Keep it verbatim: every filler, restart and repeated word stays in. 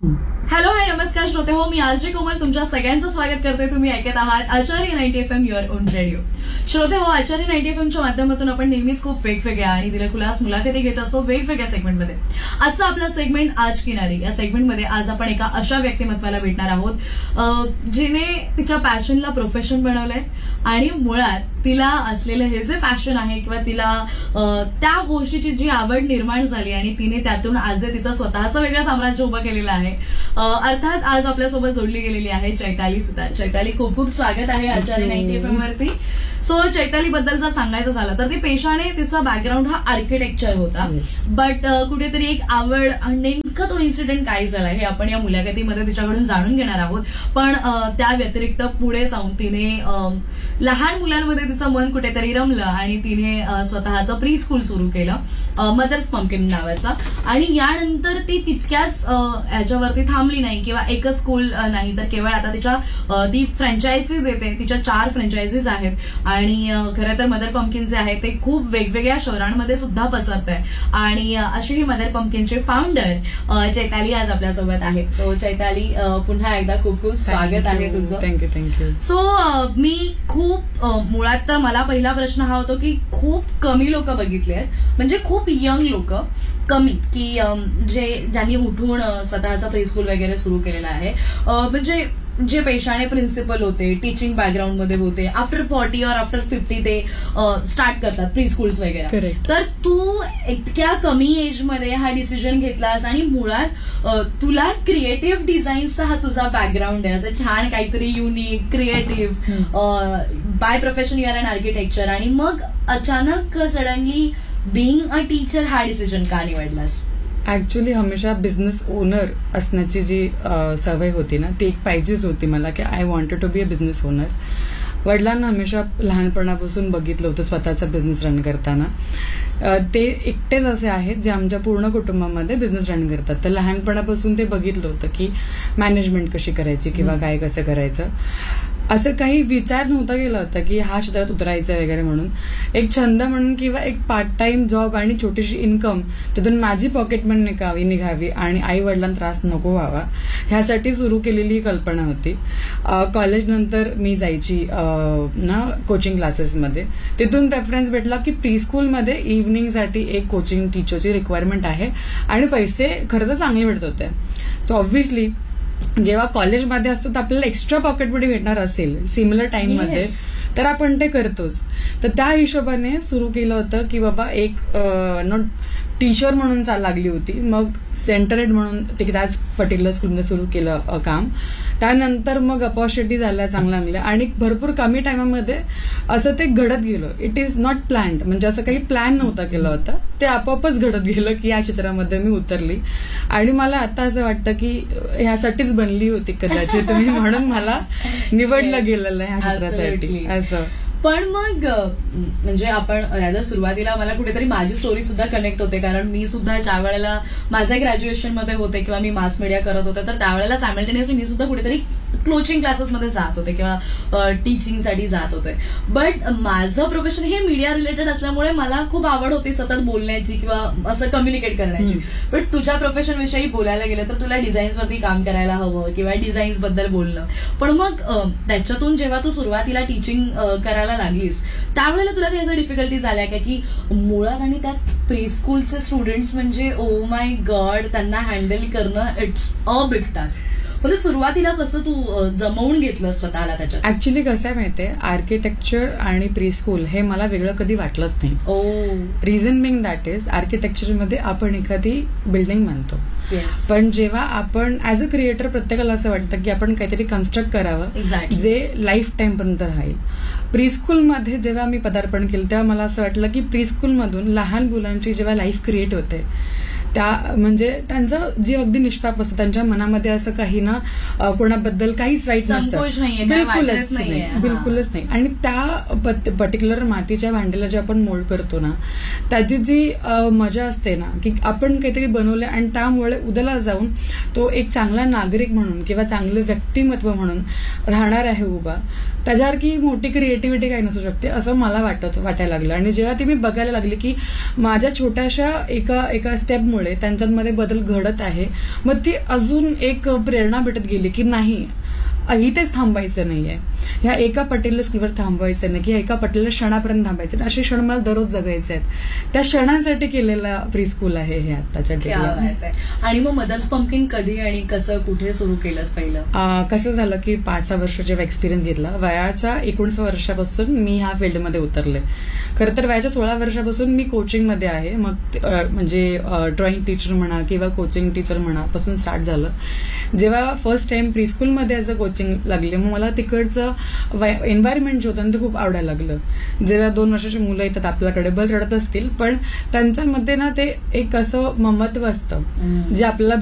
Hello hi नमस्कार श्रोते हो, मी आरजे कोमल तुमच्या सगळ्यांचं स्वागत करते. तुम्ही ऐकत आहात आचार्य ninety F am your on radio. श्रोते हो, आचार्य नाईन्टी एफ एमच्या माध्यमातून आपण नेहमीच खूप वेगवेगळ्या आणि दिलखुलास मुलाखती घेत असतो वेगवेगळ्या सेगमेंटमध्ये. आजचा आपला सेगमेंट आज किनारी. या सेगमेंटमध्ये आज आपण एका अशा व्यक्तिमत्वाला भेटणार आहोत जिने तिच्या पॅशनला प्रोफेशन बनवलंय आणि मुळात तिला असलेलं हे जे पॅशन आहे किंवा तिला त्या गोष्टीची जी आवड निर्माण झाली आणि तिने त्यातून आज तिचं स्वतःचं वेगळं साम्राज्य उभं केलेलं आहे. अर्थात आज आपल्यासोबत जोडली गेलेली आहे चैताली सुद्धा. चैताली, खूप खूप स्वागत आहे आचार्य नाईन्टी एफ एम वरती. सो चैताली बद्दल जर सांगायचं झालं तर ती पेशाने तिचा बॅकग्राऊंड हा आर्किटेक्चर होता, बट कुठेतरी एक आवड आणि नेमकं तो इन्सिडेंट काय झाला हे आपण या मुलाखतीमध्ये तिच्याकडून जाणून घेणार आहोत. पण त्या व्यतिरिक्त पुढे जाऊन तिने लहान मुलांमध्ये तिचं मन कुठेतरी रमलं आणि तिने स्वतःचं प्री स्कूल सुरू केलं मदर्स पंपकिन नावाचं. आणि यानंतर ती तितक्याच याच्यावरती थांबली नाही किंवा एकच स्कूल नाही, तर केवळ आता तिच्या ती फ्रँचायझी देते. तिच्या चार फ्रँचायझीज आहेत आणि खरं तर मदर पंपकिन जे आहे ते खूप वेगवेगळ्या शहरांमध्ये सुद्धा पसरत आहे. आणि अशी ही मदर पंपकिनचे फाउंडर चैताली आज आपल्यासोबत आहे. सो चैताली, पुन्हा एकदा खूप खूप स्वागत आहे तुझं. Thank you thank you. सो मी खूप मुळात तर मला पहिला प्रश्न हा होतो की खूप कमी लोक बघितले आहेत, म्हणजे खूप यंग लोक कमी, की जे ज्यांनी उठून स्वतःचा प्री स्कूल वगैरे सुरू केलेला आहे. म्हणजे जे पेशाने प्रिन्सिपल होते, टीचिंग बॅकग्राऊंड मध्ये होते, आफ्टर फॉर्टी और आफ्टर फिफ्टी ते स्टार्ट करतात प्री स्कूल्स वगैरे. तर तू इतक्या कमी एज मध्ये हा डिसिजन घेतलास आणि मुळात तुला क्रिएटिव्ह डिझाईनचा हा तुझा बॅकग्राऊंड आहे, असं छान काहीतरी unique creative. By profession you R an architecture, आणि मग अचानक सडनली बिईंग अ टीचर हा डिसिजन का निवडलास? ऍक्च्युली हमेशा बिझनेस ओनर असण्याची जी सवय होती ना, ती एक पाहिजेच होती मला, की I wanted to be a business owner. वडिलांना हमेशा लहानपणापासून बघितलं होतं स्वतःचा बिझनेस रन करताना. ते एकटेच असे आहेत जे आमच्या पूर्ण कुटुंबामध्ये बिझनेस रन करतात. तर लहानपणापासून ते बघितलं होतं की मॅनेजमेंट कशी करायची किंवा काय कसं करायचं. असं काही विचार नव्हता गेला होता की हा क्षेत्रात उतरायचं वगैरे म्हणून. एक छंद म्हणून किंवा एक पार्ट टाइम जॉब आणि छोटीशी इन्कम ज्यातून माझी पॉकेट मनी निघावी निघावी आणि आई वडिलांना त्रास नको व्हावा ह्यासाठी सुरू केलेली ही कल्पना होती. कॉलेज नंतर मी जायची ना कोचिंग क्लासेसमध्ये. तिथून रेफरन्स भेटला की प्री स्कूलमध्ये इव्हनिंगसाठी एक कोचिंग टीचरची रिक्वायरमेंट आहे आणि पैसे खरं तर चांगले भेटत होते. सो ऑब्व्हियसली जेव्हा कॉलेजमध्ये असतो तर आपल्याला एक्स्ट्रा पॉकेटमध्ये भेटणार असेल सिमिलर टाइममध्ये तर आपण ते करतोच. तर त्या हिशोबाने सुरू केलं होतं की बाबा एक नो टीचर म्हणून चाल लागली होती. मग सेंटर हेड म्हणून ते त्याच पर्टिक्युलर स्कूलमध्ये सुरू केलं काम. त्यानंतर मग अपॉर्च्युनिटी झाल्या चांगल्या चांगल्या आणि भरपूर कमी टायमामध्ये असं ते घडत गेलं. इट इज नॉट प्लॅन्ड, म्हणजे असं काही प्लॅन नव्हता केलं होतं, ते आपोआपच घडत गेलं की या क्षेत्रामध्ये मी उतरली. आणि मला आता असं वाटतं की ह्यासाठीच बनली होती कदाचित तुम्ही, म्हणून मला निवडलं गेलेलं आहे ह्या क्षेत्रासाठी असं. पण मग म्हणजे आपण राजा सुरुवातीला मला कुठेतरी माझी स्टोरी सुद्धा कनेक्ट होते, कारण मी सुद्धा ज्या वेळेला माझ्या ग्रॅज्युएशन मध्ये होते किंवा मी मास मीडिया करत होते तर त्यावेळेला सायमल्टेनियसली मी सुद्धा कुठेतरी कोचिंग क्लासेसमध्ये जात होते किंवा टीचिंगसाठी जात होते. बट माझं प्रोफेशन हे मीडिया रिलेटेड असल्यामुळे मला खूप आवड होती सतत बोलण्याची किंवा असं कम्युनिकेट करण्याची. बट तुझ्या प्रोफेशन विषयी बोलायला गेलं तर तुला डिझाईन्सवरती काम करायला हवं किंवा डिझाईन्स बद्दल बोलणं. पण मग त्याच्यातून जेव्हा तू सुरुवातीला टीचिंग करायला लागलीस त्यावेळेला तुला काही असं डिफिकल्टीज आल्या का की मुळात आणि त्यात प्री स्कूलचे स्टुडंट्स म्हणजे ओ माय गॉड त्यांना हँडल करणं इट्स अ बिग टास्क. म्हणजे सुरुवातीला कसं तू जमवून घेतलं स्वतःला त्याच्यात? ऍक्च्युली कसं आहे माहितीये, आर्किटेक्चर आणि प्री स्कूल हे मला वेगळं कधी वाटलंच नाही. ओ रिझन बिंग दॅट इज आर्किटेक्चरमध्ये आपण एखादी बिल्डिंग बांधतो, पण जेव्हा आपण ऍज अ क्रिएटर प्रत्येकाला असं वाटतं की आपण काहीतरी कन्स्ट्रक्ट करावं जे लाईफ टाइम पर्यंत राहील. प्री स्कूलमध्ये जेव्हा मी पदार्पण केलं तेव्हा मला असं वाटलं की प्री स्कूलमधून लहान मुलांची जेव्हा लाईफ क्रिएट होते त्या म्हणजे त्यांचं जी अगदी निष्पाप असतं, त्यांच्या मनामध्ये असं काही ना कोणाबद्दल काहीच वाईट नसतं, बिलकुलच नाही बिलकुलच नाही. आणि त्या पर्टिक्युलर मातीच्या भांड्याला जे आपण मोल्ड करतो ना त्याची जी मजा असते ना की आपण काहीतरी बनवलं आणि त्यामुळे उद्याला जाऊन तो एक चांगला नागरिक म्हणून किंवा चांगलं व्यक्तिमत्व म्हणून राहणार आहे उभा, त्याच्यासारखी मोठी क्रिएटिव्हिटी काही नसू शकते असं मला वाटत वाटायला लागलं. आणि जेव्हा ती मी बघायला लागली की माझ्या छोट्याशा एका एका स्टेपमुळे केल्यामुळे त्यांच्यामध्ये बदल घडत आहे. मग ती अजून एक प्रेरणा भेटत गेली की नाही, इथेच थांबायचं नाहीये, ह्या एका पर्टिक्युलर स्कूलवर थांबायचं नाही, की एका पर्टिक्युलर क्षणापर्यंत थांबायचं नाही. असे क्षण मला दररोज जगायचे आहेत. त्या क्षणांसाठी केलेला प्री स्कूल आहे हे आत्ताच्या क्या डेटला. बात आहे. आणि मग मदर्स पंपकिन कधी आणि कसं कुठे सुरू केलंस पहिलं? आ, कसं झालं की पाच सहा वर्ष जेव्हा एक्सपिरियन्स घेतला, वयाच्या एकोणीस वर्षापासून मी ह्या फील्डमध्ये उतरले. खरं तर वयाच्या सोळा वर्षापासून मी कोचिंगमध्ये आहे. मग अ, म्हणजे ड्रॉइंग टीचर म्हणा किंवा कोचिंग टीचर म्हणा पासून स्टार्ट झालं. जेव्हा फर्स्ट टाइम प्री स्कूलमध्ये ॲज अ कोचिंग लागले, मग मला तिकडचं एन्व्हायरमेंट जे होतं ते खूप आवडायला लागलं. जेव्हा दोन वर्षाची मुलं येतात आपल्याकडे, बल रडत असतील पण त्यांच्यामध्ये ना ते एक असं ममत्व असतं जे आपल्याला